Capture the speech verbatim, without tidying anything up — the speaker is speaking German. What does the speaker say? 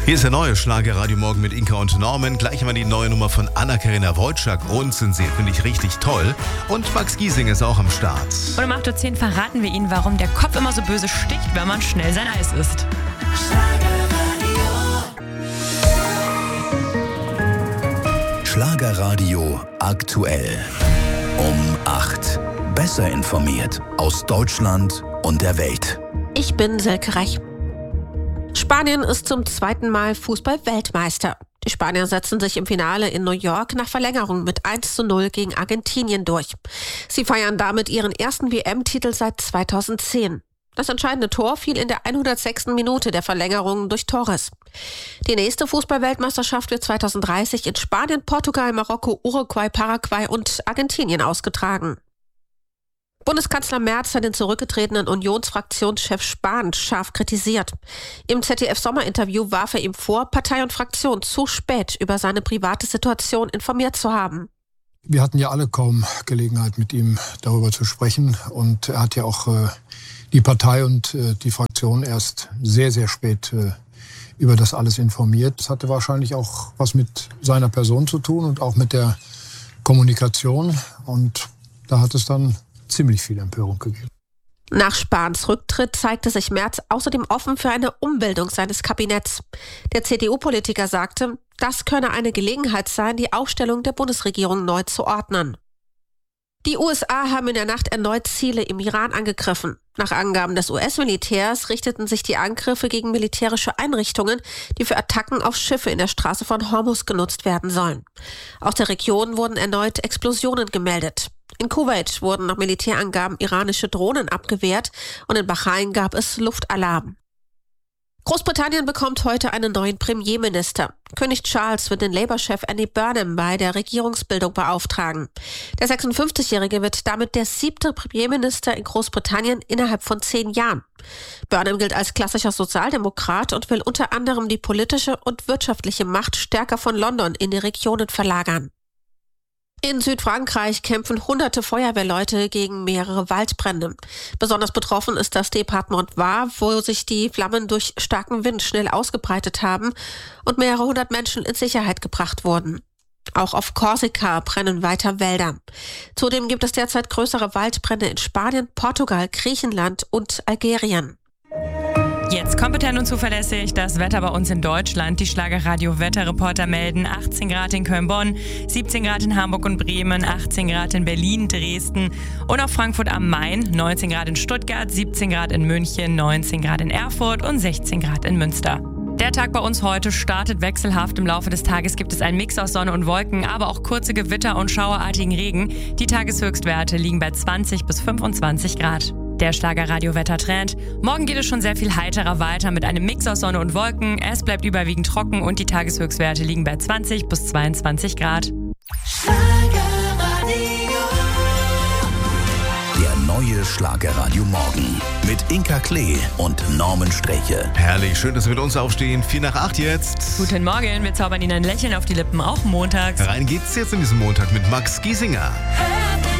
Hier ist der neue Schlager-Radio Morgen mit Inka und Norman. Gleich mal die neue Nummer von Anna-Karina Wojcik. Unzensiert, finde ich richtig toll. Und Max Giesinger ist auch am Start. Und um acht Uhr zehn verraten wir Ihnen, warum der Kopf immer so böse sticht, wenn man schnell sein Eis isst. Schlagerradio aktuell. Um acht. Besser informiert aus Deutschland und der Welt. Ich bin Silke Reich. Spanien ist zum zweiten Mal Fußball-Weltmeister. Die Spanier setzen sich im Finale in New York nach Verlängerung mit eins zu null gegen Argentinien durch. Sie feiern damit ihren ersten W M-Titel seit zweitausendzehn. Das entscheidende Tor fiel in der hundertsechsten Minute der Verlängerung durch Torres. Die nächste Fußball-Weltmeisterschaft wird zweitausenddreißig in Spanien, Portugal, Marokko, Uruguay, Paraguay und Argentinien ausgetragen. Bundeskanzler Merz hat den zurückgetretenen Unionsfraktionschef Spahn scharf kritisiert. Im Z D F-Sommerinterview warf er ihm vor, Partei und Fraktion zu spät über seine private Situation informiert zu haben. Wir hatten ja alle kaum Gelegenheit, mit ihm darüber zu sprechen. Und er hat ja auch äh, die Partei und äh, die Fraktion erst sehr, sehr spät äh, über das alles informiert. Das hatte wahrscheinlich auch was mit seiner Person zu tun und auch mit der Kommunikation. Und da hat es dann ziemlich viel Empörung gegeben. Nach Spahns Rücktritt zeigte sich Merz außerdem offen für eine Umbildung seines Kabinetts. Der C D U-Politiker sagte, das könne eine Gelegenheit sein, die Aufstellung der Bundesregierung neu zu ordnen. Die U S A haben in der Nacht erneut Ziele im Iran angegriffen. Nach Angaben des U S-Militärs richteten sich die Angriffe gegen militärische Einrichtungen, die für Attacken auf Schiffe in der Straße von Hormuz genutzt werden sollen. Aus der Region wurden erneut Explosionen gemeldet. In Kuwait wurden nach Militärangaben iranische Drohnen abgewehrt und in Bahrain gab es Luftalarm. Großbritannien bekommt heute einen neuen Premierminister. König Charles wird den Labour-Chef Andy Burnham bei der Regierungsbildung beauftragen. Der sechsundfünfzigjährige wird damit der siebte Premierminister in Großbritannien innerhalb von zehn Jahren. Burnham gilt als klassischer Sozialdemokrat und will unter anderem die politische und wirtschaftliche Macht stärker von London in die Regionen verlagern. In Südfrankreich kämpfen hunderte Feuerwehrleute gegen mehrere Waldbrände. Besonders betroffen ist das Departement Var, wo sich die Flammen durch starken Wind schnell ausgebreitet haben und mehrere hundert Menschen in Sicherheit gebracht wurden. Auch auf Korsika brennen weiter Wälder. Zudem gibt es derzeit größere Waldbrände in Spanien, Portugal, Griechenland und Algerien. Jetzt kompetent und zuverlässig das Wetter bei uns in Deutschland. Die Schlagerradio-Wetterreporter melden achtzehn Grad in Köln-Bonn, siebzehn Grad in Hamburg und Bremen, achtzehn Grad in Berlin, Dresden und auf Frankfurt am Main, neunzehn Grad in Stuttgart, siebzehn Grad in München, neunzehn Grad in Erfurt und sechzehn Grad in Münster. Der Tag bei uns heute startet wechselhaft. Im Laufe des Tages gibt es einen Mix aus Sonne und Wolken, aber auch kurze Gewitter und schauerartigen Regen. Die Tageshöchstwerte liegen bei zwanzig bis fünfundzwanzig Grad. Der Schlagerradio-Wettertrend. Morgen geht es schon sehr viel heiterer weiter mit einem Mix aus Sonne und Wolken. Es bleibt überwiegend trocken und die Tageshöchstwerte liegen bei zwanzig bis zweiundzwanzig Grad. Der neue Schlagerradio Morgen mit Inka Klee und Norman Streche. Herrlich, schön, dass Sie mit uns aufstehen. Vier nach acht jetzt. Guten Morgen, wir zaubern Ihnen ein Lächeln auf die Lippen, auch montags. Rein geht's jetzt in diesen Montag mit Max Giesinger. Hey!